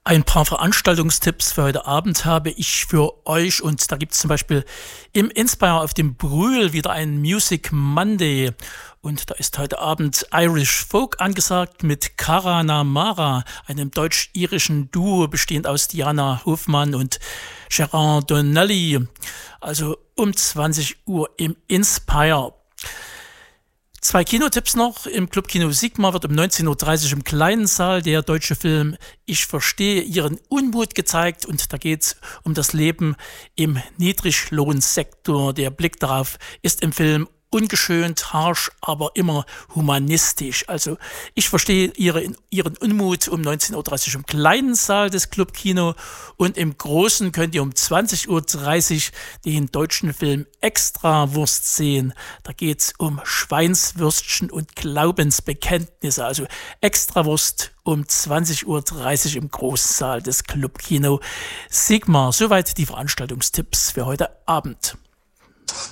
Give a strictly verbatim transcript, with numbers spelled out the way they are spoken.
Ein paar Veranstaltungstipps für heute Abend habe ich für euch und da gibt es zum Beispiel im Inspire auf dem Brühl wieder ein Music Monday und da ist heute Abend Irish Folk angesagt mit Cara na Mara, einem deutsch-irischen Duo bestehend aus Diana Hofmann und Gerard Donnelly, also um zwanzig Uhr im Inspire. Zwei Kinotipps noch. Im Clubkino Sigma wird um neunzehn Uhr dreißig im kleinen Saal der deutsche Film Ich verstehe Ihren Unmut gezeigt und da geht es um das Leben im Niedriglohnsektor. Der Blick darauf ist im Film ungeschönt, harsch, aber immer humanistisch. Also ich verstehe ihre, Ihren Unmut um neunzehn Uhr dreißig im kleinen Saal des Clubkino und im großen könnt ihr um zwanzig Uhr dreißig den deutschen Film Extrawurst sehen. Da geht es um Schweinswürstchen und Glaubensbekenntnisse. Also Extrawurst um zwanzig Uhr dreißig im Großsaal des Clubkino Sigma. Soweit die Veranstaltungstipps für heute Abend.